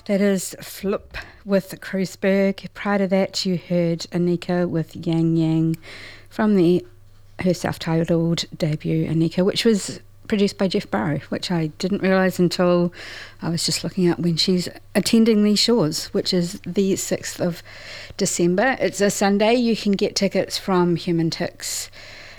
That is Flip with Kreuzberg. Prior to that, you heard Anika with Yang Yang from her self-titled debut, Anika, which was produced by Jeff Barrow, which I didn't realise until I was just looking up when she's attending these shows, which is the 6th of December. It's a Sunday. You can get tickets from Human Tix.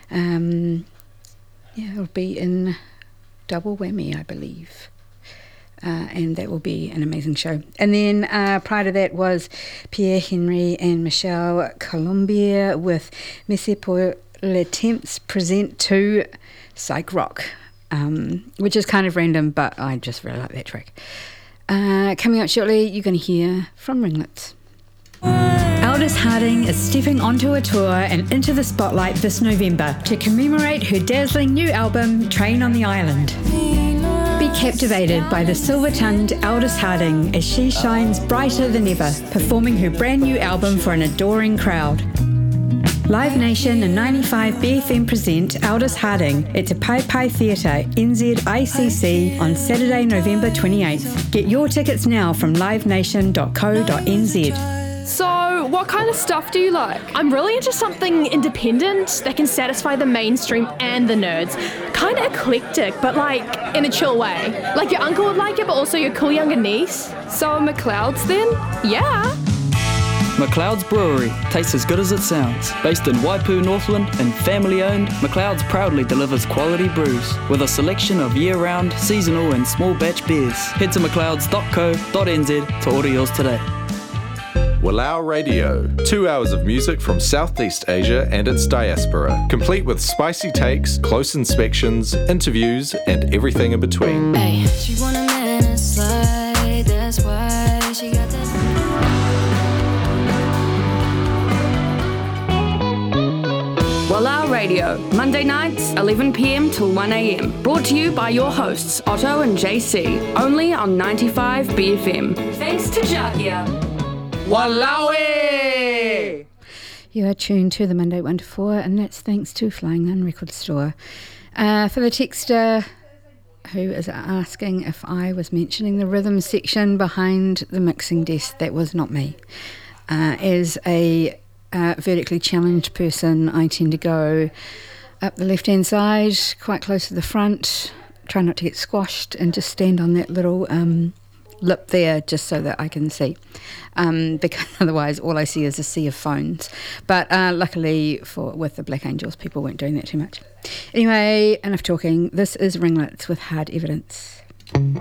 It'll be in Double Whammy, I believe. And that will be an amazing show. And then prior to that was Pierre Henry and Michelle Colombier with Merci pour le temps present to Psych Rock, which is kind of random, but I just really like that track. Coming up shortly, you're going to hear from Ringlets. Aldous Harding is stepping onto a tour and into the spotlight this November to commemorate her dazzling new album, Train on the Island. Be captivated by the silver-tongued Aldous Harding as she shines brighter than ever, performing her brand new album for an adoring crowd. Live Nation and 95 BFM present Aldous Harding at Te Pai Pai Theatre, NZICC on Saturday, November 28th. Get your tickets now from livenation.co.nz. So, what kind of stuff do you like? I'm really into something independent that can satisfy the mainstream and the nerds. Kind of eclectic, but like in a chill way. Like your uncle would like it, but also your cool younger niece. So, McLeod's then? Yeah. McLeod's Brewery tastes as good as it sounds. Based in Waipu, Northland, and family-owned, McLeod's proudly delivers quality brews with a selection of year-round, seasonal, and small-batch beers. Head to mcleods.co.nz to order yours today. Walau Radio, 2 hours of music from Southeast Asia and its diaspora, complete with spicy takes, close inspections, interviews, and everything in between. Hey, she want a man inside, that's why she got that. Walau Radio, Monday nights, 11 p.m. till 1 a.m. Brought to you by your hosts, Otto and JC, only on 95 BFM. Thanks to Jakia. Walawi! You are tuned to the Monday 1 to 4, and that's thanks to Flying Nun Record Store. For the texter who is asking if I was mentioning the rhythm section behind the mixing desk, that was not me. As a vertically challenged person, I tend to go up the left-hand side, quite close to the front, try not to get squashed, and just stand on that little lip there just so that I can see, because otherwise all I see is a sea of phones. But luckily with the Black Angels, people weren't doing that too much. Anyway, enough talking. This is Ringlets with Hard Evidence.